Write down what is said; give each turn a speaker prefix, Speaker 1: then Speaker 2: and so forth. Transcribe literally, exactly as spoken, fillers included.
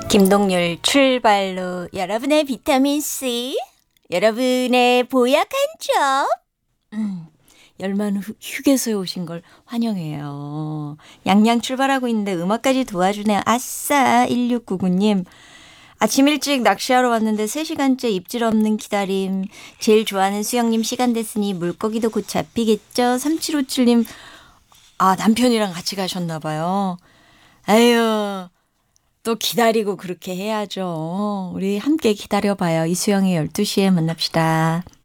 Speaker 1: 김동률 출발로 여러분의 비타민C, 여러분의 보약한 점. 음, 열만 후, 휴게소에 오신 걸 환영해요. 양양 출발하고 있는데 음악까지 도와주네요. 아싸. 일육구구 님. 아침 일찍 낚시하러 왔는데 세 시간째 입질 없는 기다림. 제일 좋아하는 수영님 시간 됐으니 물고기도 곧 잡히겠죠. 삼칠오칠 님. 아, 남편이랑 같이 가셨나 봐요. 아유, 또 기다리고 그렇게 해야죠. 우리 함께 기다려봐요. 이수영의 열두 시에 만납시다.